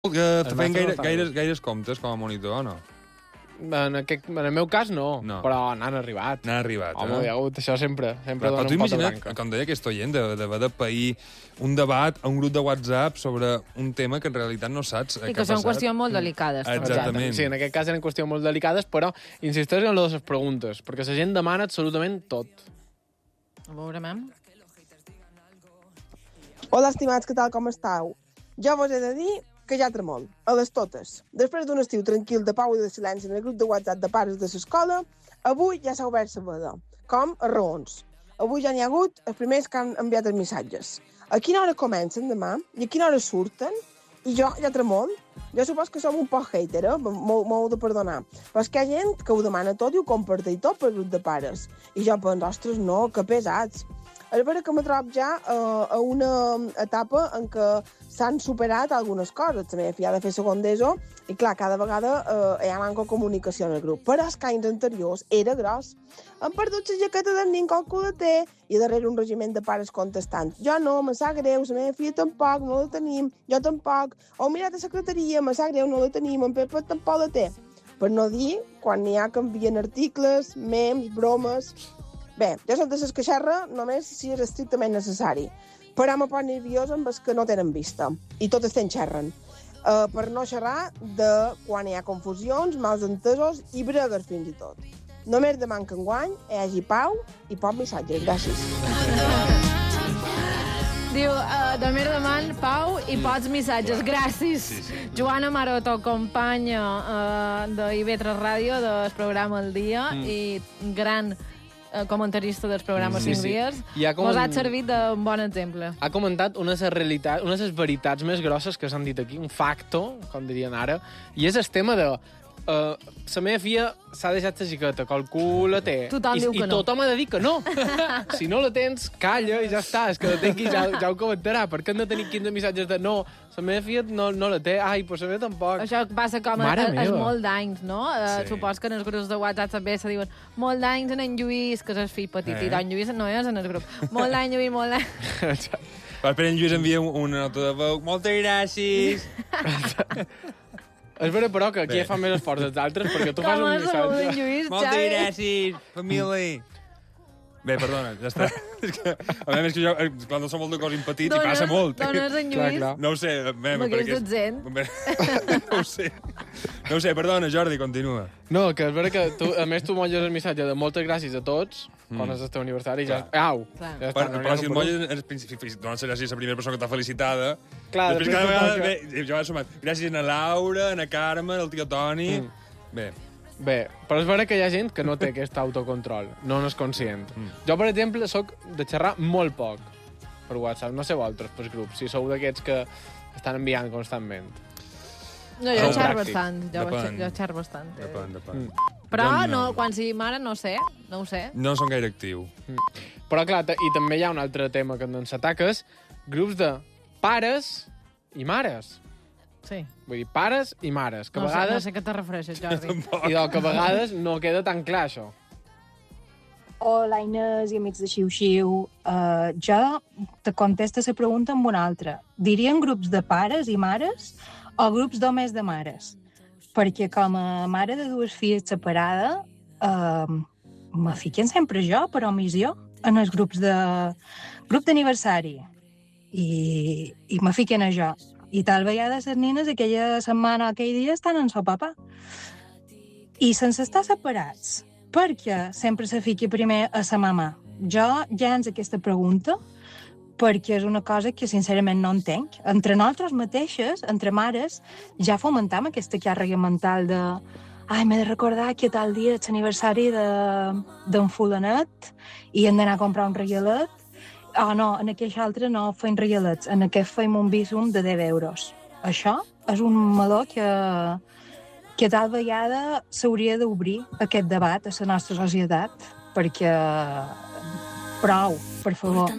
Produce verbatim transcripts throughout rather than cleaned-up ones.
Que te feien gaire, gaires, gaires comptes com a monitor, o no? En, aquest, en el meu cas, no, no. però n'han arribat. N'han arribat, Home, eh? hi ha hagut això sempre. sempre Però, però tu un pot de imagina't, branca. com deia aquest oient, d'haver de, de pair un debat a un grup de WhatsApp sobre un tema que en realitat no saps I que són qüestions molt delicades. Mm. Exactament. Sí, en aquest cas eren qüestions molt delicades, però insisteix en les preguntes, perquè la gent demana absolutament tot. A veure, mam. Hola, estimats, què tal, com estàu? Jo vos he de dir que ja tremol, a les totes. Després d'un estiu tranquil de pau i de silenci en el grup de WhatsApp de pares de l'escola, avui ja s'ha obert la veda, com a raons. Avui ja n'hi ha hagut els primers que han enviat els missatges. A quina hora comencen demà i a quina hora surten? I jo ja tremol. Jo supos que som un poc hater, eh? M'ho heu de perdonar. Però és que hi ha gent que ho demana tot i ho comparteix tot pel grup de pares. I jo penso, ostres, no, que pesats. És vera que me trobo ja uh, a una etapa en què s'han superat algunes coses. La meva filla ha de fer segon d'ESO i, clar, cada vegada uh, hi ha manca de comunicació en el grup. Però els anys anteriors era gros. Han perdut la jaqueta del nin qualcú la té i darrere un regiment de pares contestant. Jo no, me sap greu, la meva filla tampoc, no la tenim, jo tampoc. Heu mirat a secretaria, me sap greu, no la tenim, en Pepa tampoc la té. Per no dir quan n'hi ha que envien articles, memes, bromes... Bé, jo soc de les que xerra només si és estrictament necessari. Però me poso nerviosa amb els que no tenen vista. I tot estem xerren. Uh, per no xerrar de quan hi ha confusions, mals entesos i bregues fins i tot. Només demano que enguany hi hagi pau i poc missatges. Gràcies. Diu, uh, de mer deman, pau i pots missatges. Gràcies. Sí, sí. Joana Maroto, companya uh, d'I V tres Ràdio, del programa El Dia, mm. i gran comentarista dels programes sí, cinc sí. dies, com mos ha servit d'un bon exemple. Ha comentat una de les realitats, una de les veritats més grosses que s'han dit aquí, un facto, com dirien ara, i és el tema de... Uh, la meva filla s'ha deixat la xiqueta, qualcú la té. Tothom I, diu que i no. tothom ha de dir que no. Si no la tens, calla i ja està. És que la té aquí, ja, ja ho comentarà. Per què hem de tenir quinze missatges de no? La meva filla no, no la té. Ai, doncs la meva tampoc. Això passa com a, Mare a, a meva. molt d'anys, no? Sí. Uh, supos que en els grups de WhatsApp també se diuen molt d'anys en en Lluís, que és el fill petit, eh? I en Lluís no és en el grup. Molt d'any, Lluís, molt d'any. Per en Lluís envia una nota de veu. Moltes gràcies. És vera, però, que aquí ja fan més esforç dels altres, perquè tu fas un missatge. Lluís, Moltes Xavi. gràcies, família. Bé, perdona, ja està. És que, a més, que jo, quan no som molt de cos impetit, i passa molt. Dones en Lluís. Clar, clar. No ho sé. Bé, M'hagués d'etzent. No ho sé. No ho sé, perdona, Jordi, continua. No, que és vera que tu, a més tu molles el missatge de moltes gràcies a tots, mm. quan és el teu aniversari, ja... Au! Clar. Ja està, Però, no però si n'hi ha el un moll és principi, dones les gràcies a la primera persona que t'ha felicitada. Clar, després després cada vegada... toca. Bé, jo m'he sumat. Gràcies a Laura, a Carme, al tio Toni... Mm. Bé. Bé, però és vera que hi ha gent que no té aquest autocontrol, no n'és conscient. Mm. Jo, per exemple, sóc de xerrar molt poc per WhatsApp, no sé vosaltres, per grups, si sou d'aquests que estan enviant constantment. No, jo Prou xerro pràctic. bastant. Jo, Depèn. jo xerro bastant. Eh? Depèn, depèn. Mm. Però Jo no. no. quan sigui mare no sé, no ho sé. No són gaire actiu. Però, clar, i també hi ha un altre tema que ens ataca, és grups de pares i mares. Sí. Vull dir, pares i mares, que a No sé, no vegades... sé què te refereixes, Jordi. I del que a vegades no queda tan clar, això. Hola, Inés i amics de Xiu Xiu. Uh, jo te contesto la pregunta amb una altra. Dirien grups de pares i mares o grups d'homes de mares? Perquè com a mare de dues filles separada, uh, me fiquen sempre jo, per omissió, en els grups de grup d'aniversari. I, i me fiquen a jo. I tal vegada les nines aquella setmana o aquell dia estan en so papa. I sense estar separats, perquè sempre se fiqui primer a sa mamà. Jo ja ens aquesta pregunta perquè és una cosa que sincerament no entenc. Entre nosaltres mateixes, entre mares, ja fomentam aquesta càrrega mental de ai, m'he de recordar que tal dia és l'aniversari d'en fulanet i hem d'anar a comprar un regalet. Oh, no, en aquell altre no feim regalets, en aquest feim un bísum de deu euros. Això és un meló que, que tal vegada s'hauria d'obrir aquest debat a la nostra societat, perquè prou, per favor.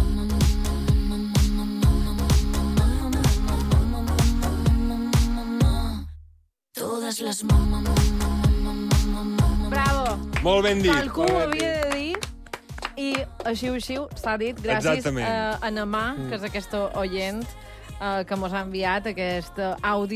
Bravo. Molt ben dit. Qualcú ho havia de dir i així, així s'ha dit gràcies Exactament. a, a Namà, que és aquesta oient, eh, que mos ha enviat aquest àudio